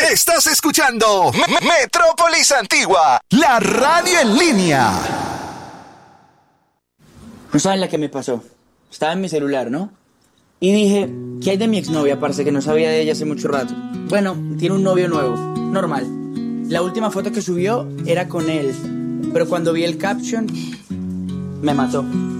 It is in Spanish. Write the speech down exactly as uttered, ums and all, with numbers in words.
Estás escuchando M- Metrópolis Antigua, la radio en línea. No saben la que me pasó. Estaba en mi celular, ¿no? Y dije, ¿qué hay de mi exnovia, parce? Que no sabía de ella hace mucho rato. Bueno, tiene un novio nuevo, normal. La última foto que subió era con él, pero cuando vi el caption, me mató.